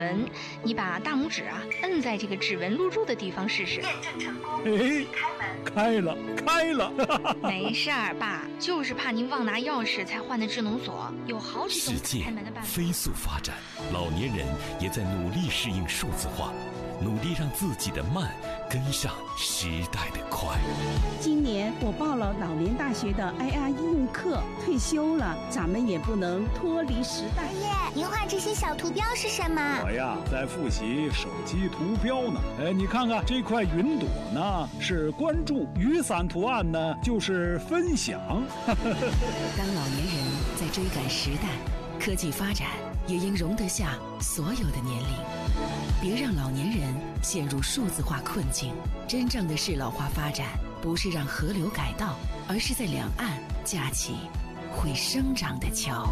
你把大拇指摁在这个指纹录入的地方试试。 验证成功， 哎，开了，开了！ 没事儿，爸，就是怕您忘拿钥匙才换的智能锁，有好几种世界开门的办法。 飞速发展，老年人也在努力适应数字化，努力让自己的慢跟上时代的快。 今年我报了老年大学的 IR 应用课，退休了，咱们也不能脱离时代。 爷爷，您画这些小图标是什么？ 我呀，在复习手机图标呢。哎，你看看这块云朵呢，是关注；雨伞图案呢，就是分享。 当老年人在追赶时代，科技发展也应容得下所有的年龄。别让老年人陷入数字化困境。真正的适老化发展，不是让河流改道，而是在两岸架起会生长的桥。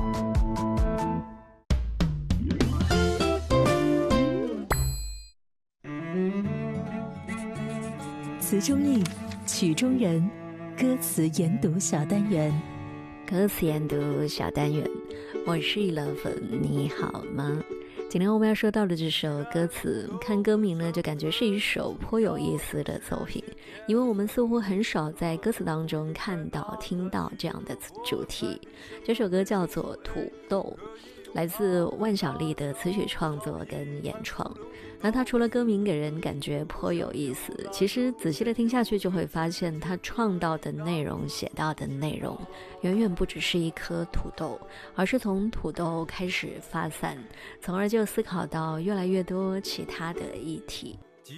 词中意，曲中人，歌词研读小单元。 歌词研读小单元，我是11，你好吗？今天我们要说到的这首歌词，看歌名呢，就感觉是一首颇有意思的作品，因为我们似乎很少在歌词当中看到、听到这样的主题。这首歌叫做《土豆》，来自万晓利的词曲创作跟演创。那他除了歌名给人感觉颇有意思，其实仔细的听下去就会发现，他创造的内容、写到的内容远远不只是一颗土豆，而是从土豆开始发散，从而就思考到越来越多其他的议题。